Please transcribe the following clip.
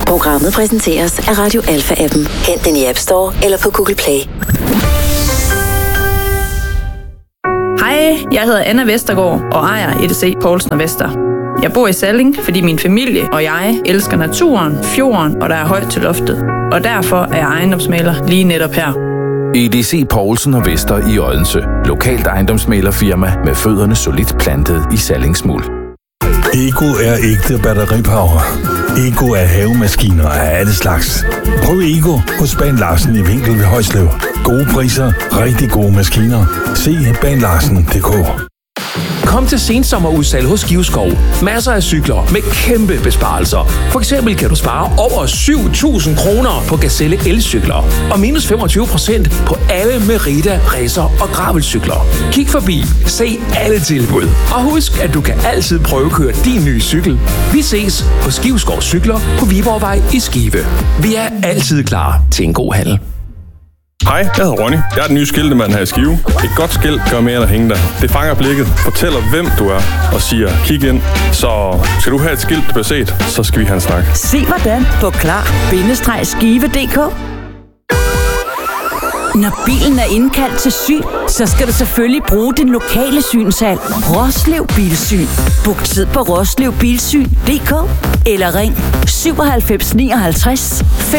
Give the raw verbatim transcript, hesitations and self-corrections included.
Programmet præsenteres af Radio Alpha-appen. Hent den i App Store eller på Google Play. Hej, jeg hedder Anna Vestergaard og ejer E D C Poulsen og Vester. Jeg bor i Salling, fordi min familie og jeg elsker naturen, fjorden og der er højt til loftet. Og derfor er jeg ejendomsmægler lige netop her. E D C Poulsen og Vester i Odense. Lokalt ejendomsmæglerfirma med fødderne solidt plantet i Sallingsmuld. Ego er ægte batteripower. Ego er havemaskiner af alle slags. Prøv Ego hos Bang Larsen i Vinkel ved Højslev. Gode priser, rigtig gode maskiner. Se bang larsen punktum d k. Kom til sensommerudsalg hos Givskov. Masser af cykler med kæmpe besparelser. For eksempel kan du spare over syv tusind kroner på Gazelle elcykler. Og minus femogtyve procent på alle Merida, Racer og gravelcykler. Kig forbi. Se alle tilbud. Og husk, at du kan altid prøvekøre din nye cykel. Vi ses hos Givskov Cykler på Viborgvej i Skive. Vi er altid klar til en god handel. Hej, jeg hedder Ronny. Jeg er den nye skiltemand her i Skive. Et godt skilt gør mere end at hænge der. Det fanger blikket, fortæller hvem du er og siger, kig ind. Så skal du have et skilt, der bliver set, så skal vi have en snak. Se hvordan på klar bindestreg skive punktum d k. Når bilen er indkaldt til syn, så skal du selvfølgelig bruge din lokale synshal. Roslev Bilsyn. Book tid på roslev bilsyn punktum d k eller ring syvoghalvfems nioghalvtreds